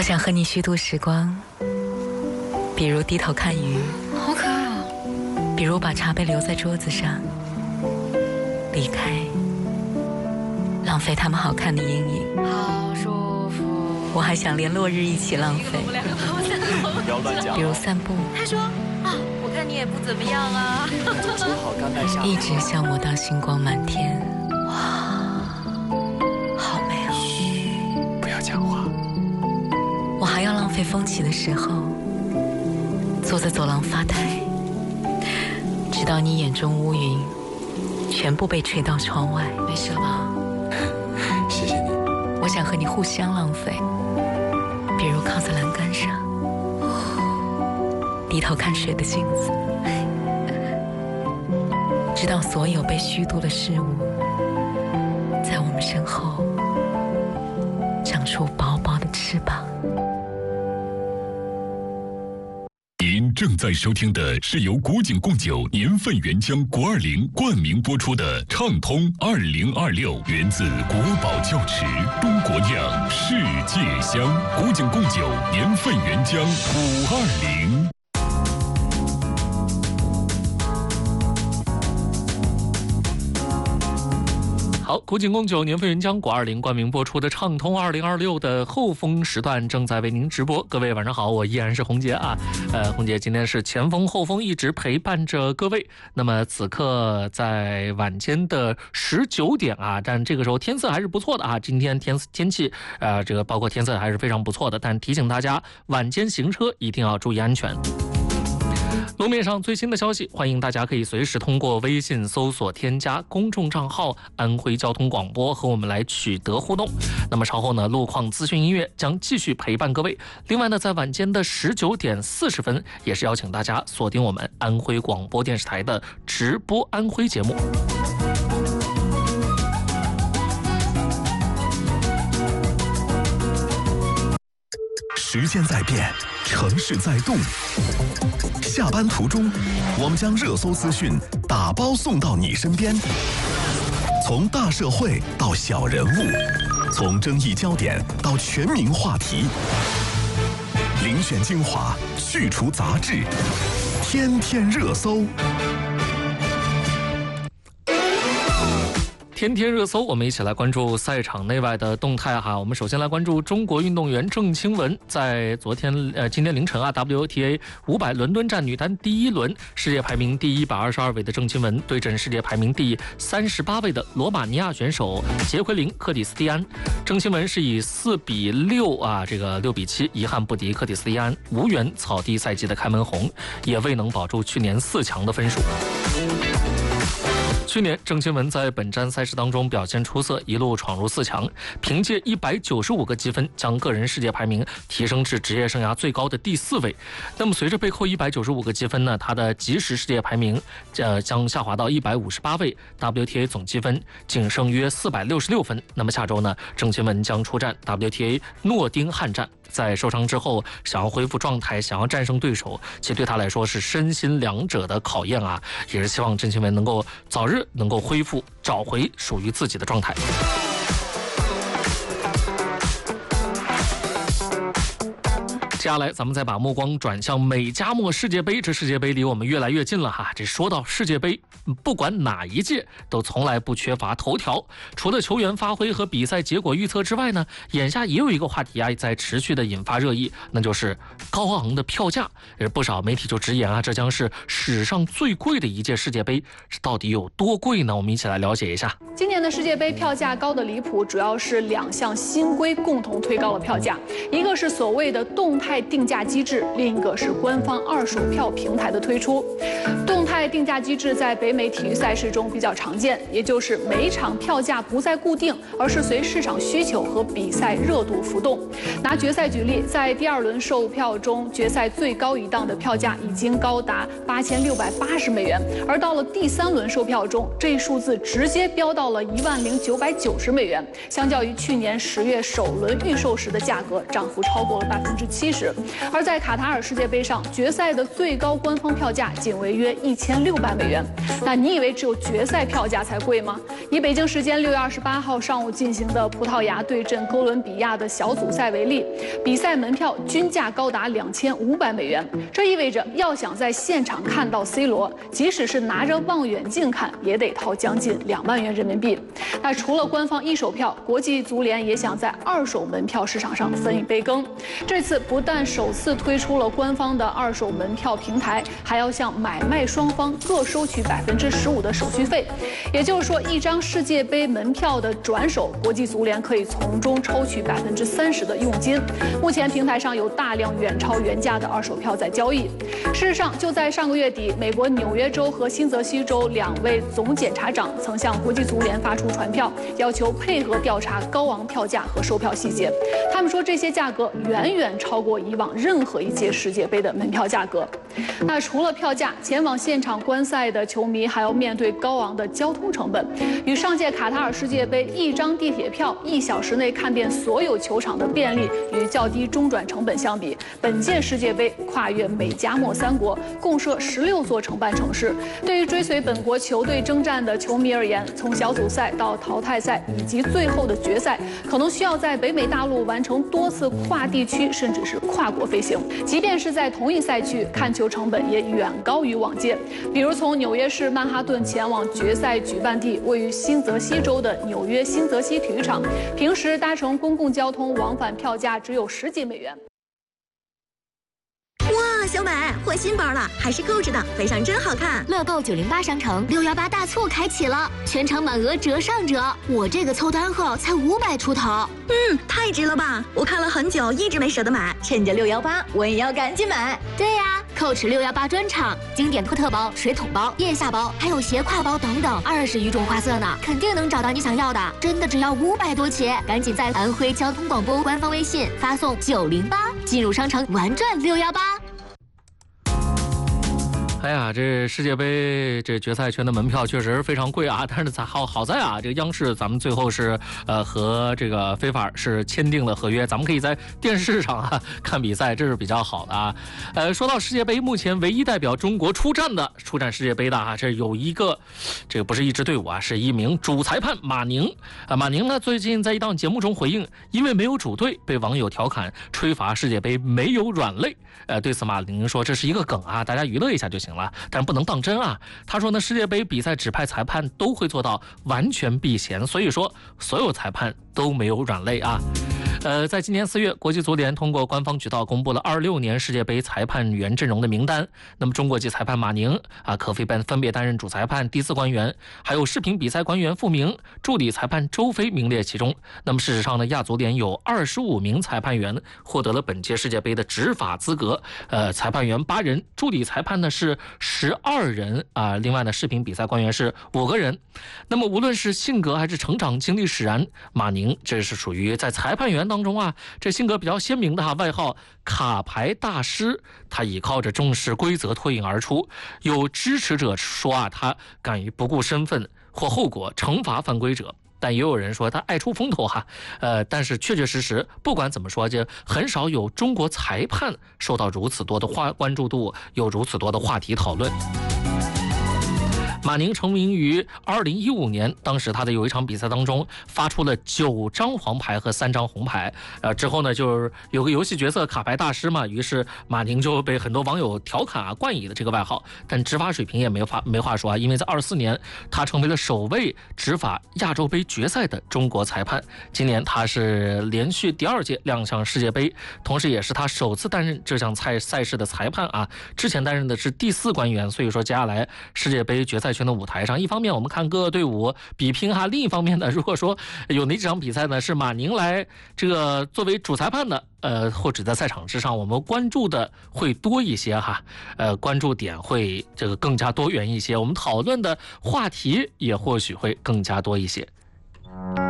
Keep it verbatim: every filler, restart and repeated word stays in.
我想和你虚度时光，比如低头看鱼， 好可爱哦。 比如把茶杯留在桌子上，离开，浪费他们好看的阴影。 好舒服。 我还想连落日一起浪费， 不要乱讲。 比如散步。 他说啊，我看你也不怎么样啊。 煮好干麦下。 一直消磨到星光满天。哇，好美哦。 嘘，不要讲话。 我还要浪费风起的时候，坐在走廊发呆，直到你眼中乌云全部被吹到窗外。没事了吧？ 谢谢你。 我想和你互相浪费，比如靠在栏杆上，低头看水的镜子，直到所有被虚度的事物在我们身后长出薄薄的翅膀。 您正在收听的是由古井贡酒年份原浆国二零冠名播出的畅通二零二六，源自国宝窖池，中国酿，世界香。古井贡酒年份原浆五二零。 好，古井贡酒年份原浆果二零冠名播出的畅通二零二六的后风时段正在为您直播。各位晚上好，我依然是洪杰啊。呃，洪杰今天是前锋后锋一直陪伴着各位。那么此刻在晚间的十九点啊，但这个时候天色还是不错的啊。今天天天气呃，这个包括天色还是非常不错的，但提醒大家晚间行车一定要注意安全。路面上最新的消息，欢迎大家可以随时通过微信搜索添加公众账号安徽交通广播和我们来取得互动。那么稍后呢，路况资讯音乐将继续陪伴各位。另外呢，在晚间的十九点四十分，也是邀请大家锁定我们安徽广播电视台的直播安徽节目。 时间在变，城市在动。下班途中，我们将热搜资讯打包送到你身边。从大社会到小人物，从争议焦点到全民话题，遴选精华，去除杂质，天天热搜。 天天热搜，我们一起来关注赛场内外的动态哈。我们首先来关注中国运动员郑钦文，在昨天呃今天凌晨啊 W T A 五百伦敦站女单第一轮，世界排名第一百二十二位的郑钦文对阵世界排名第三十八位的罗马尼亚选手杰奎琳·克里斯蒂安。郑钦文是以四比六啊这个六比七遗憾不敌克里斯蒂安，无缘草地赛季的开门红，也未能保住去年四强的分数。去年郑钦文在本站赛事当中表现出色，一路闯入四强，凭借一百九十五个积分将个人世界排名提升至职业生涯最高的第四位。那么随着被扣一百九十五个积分呢，他的即时世界排名呃将下滑到一百五十八位， W T A 总积分仅剩约四百六十六分。那么下周呢，郑钦文将出战 W T A 诺丁汉站，在受伤之后想要恢复状态，想要战胜对手，其实对他来说是身心两者的考验啊，也是希望郑钦文能够早日能够恢复，找回属于自己的状态。接下来咱们再把目光转向美加墨世界杯，这世界杯离我们越来越近了哈。这说到世界杯，不管哪一届都从来不缺乏头条。除了球员发挥和比赛结果预测之外呢，眼下也有一个话题啊在持续的引发热议，那就是高昂的票价。而不少媒体就直言啊，这将是史上最贵的一届世界杯，这到底有多贵呢？我们一起来了解一下。 今年的世界杯票价高的离谱，主要是两项新规共同推高了票价，一个是所谓的动态定价机制，另一个是官方二手票平台的推出。动态定价机制在北美体育赛事中比较常见，也就是每一场票价不再固定，而是随市场需求和比赛热度浮动。拿决赛举例，在第二轮售票中，决赛最高一档的票价已经高达八千六百八十美元，而到了第三轮售票中，这一数字直接飙到了一万零九百九十美元，相较于去年十月首轮预售时的价格，涨幅超过了百分之七十。 十。而在卡塔尔世界杯上，决赛的最高官方票价仅为约一千六百美元。那你以为只有决赛票价才贵吗？以北京时间六月二十八号上午进行的葡萄牙对阵哥伦比亚的小组赛为例，比赛门票均价高达两千五百美元。这意味着要想在现场看到 C 罗，即使是拿着望远镜看，也得掏将近两万元人民币。那除了官方一手票，国际足联也想在二手门票市场上分一杯羹。这次不但首次推出了官方的二手门票平台，还要向买卖双方各收取百分之十五的手续费。也就是说，一张世界杯门票的转手，国际足联可以从中抽取百分之三十的佣金。目前平台上有大量远超原价的二手票在交易。事实上，就在上个月底，美国纽约州和新泽西州两位总检察长曾向国际足联发出传票，要求配合调查高昂票价和售票细节。他们说，这些价格远远超过以往任何一届世界杯的门票价格。那除了票价，前往现场观赛的球迷还要面对高昂的交通成本。与上届卡塔尔世界杯一张地铁票一小时内看遍所有球场的便利与较低中转成本相比，本届世界杯跨越美加墨三国，共设十六座承办城市。对于追随本国球队征战的球迷而言，从小组赛到淘汰赛以及最后的决赛，可能需要在北美大陆完成多次跨地区甚至是跨国飞行。即便是在同一赛区，看球成本也远高于往届。比如从纽约市曼哈顿前往决赛举办地位于新泽西州的纽约新泽西体育场，平时搭乘公共交通往返票价只有十几美元。 哇，小美换新包了，还是购置的，背上真好看。 乐购九零八商城六幺八大促开启了，全场满额折上折。我这个凑单后才五百出头， 嗯，太值了吧！我看了很久，一直没舍得买，趁着六幺八，我也要赶紧买。 对呀，扣持六幺八专场，经典托特包、水桶包、腋下包，还有斜挎包等等，二十余种花色呢，肯定能找到你想要的。真的只要五百多起，赶紧在安徽交通广播官方微信发送九零八，进入商城玩转六幺八。 哎呀，这世界杯这决赛圈的门票确实非常贵啊，但是好好在啊，这个央视咱们最后是呃和这个非法是签订了合约，咱们可以在电视上啊看比赛，这是比较好的啊。呃，说到世界杯，目前唯一代表中国出战的出战世界杯的啊，这有一个，这个不是一支队伍啊，是一名主裁判马宁啊。马宁呢最近在一档节目中回应，因为没有主队，被网友调侃吹罚世界杯没有软肋。呃，对此马宁说这是一个梗啊，大家娱乐一下就行了，但是不能当真啊。他说呢，世界杯比赛指派裁判都会做到完全避嫌，所以说所有裁判都没有软肋啊。呃，在今年四月，国际足联通过官方渠道公布了二六年世界杯裁判员阵容的名单。那么中国籍裁判马宁啊，可分分别担任主裁判、第四官员，还有视频比赛官员傅明、助理裁判周飞名列其中。那么事实上呢，亚足联有二十五名裁判员获得了本届世界杯的执法资格。呃，裁判员八人，助理裁判呢是十二人啊、呃，另外呢，视频比赛官员是五个人。那么无论是性格还是成长经历使然，马宁这是属于在裁判员当中啊，这性格比较鲜明的哈，外号卡牌大师。他倚靠着重视规则脱颖而出，有支持者说啊，他敢于不顾身份或后果惩罚犯规者。但也有人说他爱出风头哈，呃，但是确确实实，不管怎么说，就很少有中国裁判受到如此多的话关注度，有如此多的话题讨论。马宁成名于二零一五年，当时他的有一场比赛当中发出了九张黄牌和三张红牌，呃，之后呢就是有个游戏角色卡牌大师嘛，于是马宁就被很多网友调侃啊冠以了这个外号，但执法水平也没法没话说啊，因为在二四年他成为了首位执法亚洲杯决赛的中国裁判，今年他是连续第二届亮相世界杯，同时也是他首次担任这项赛赛事的裁判啊，之前担任的是第四官员，所以说接下来世界杯决赛圈的舞台上，一方面我们看各个队伍比拼哈，另一方面呢，如果说有哪几场比赛呢是马宁来这个作为主裁判的，呃，或者在赛场之上，我们关注的会多一些哈，呃，关注点会这个更加多元一些，我们讨论的话题也或许会更加多一些。